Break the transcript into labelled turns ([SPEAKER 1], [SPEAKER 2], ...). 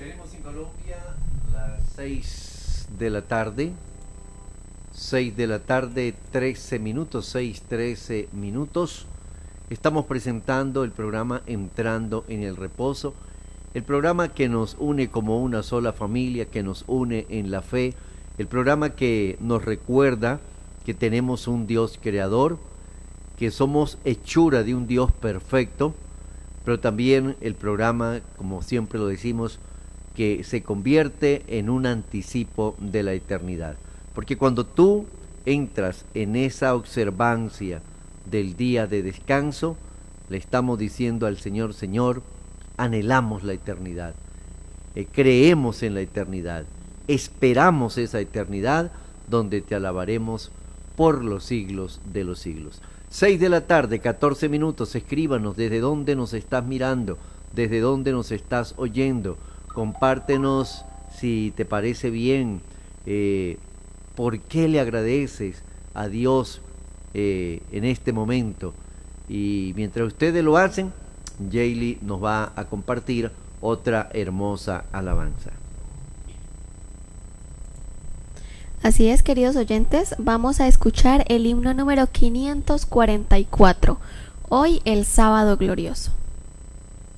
[SPEAKER 1] Tenemos en Colombia las 6 de la tarde. 6 de la tarde, 13 minutos, 6:13 minutos. Estamos presentando el programa Entrando en el Reposo, el programa que nos une como una sola familia, que nos une en la fe, el programa que nos recuerda que tenemos un Dios creador, que somos hechura de un Dios perfecto, pero también el programa, como siempre lo decimos, que se convierte en un anticipo de la eternidad. Porque cuando tú entras en esa observancia del día de descanso, le estamos diciendo al Señor: Señor, anhelamos la eternidad, creemos en la eternidad, esperamos esa eternidad donde te alabaremos por los siglos de los siglos. 6 de la tarde, 14 minutos, escríbanos desde dónde nos estás mirando, desde dónde nos estás oyendo, compártenos si te parece bien, por qué le agradeces a Dios en este momento. Y mientras ustedes lo hacen, Jaylee nos va a compartir otra hermosa alabanza.
[SPEAKER 2] Así es, queridos oyentes, vamos a escuchar el himno número 544, hoy el sábado glorioso.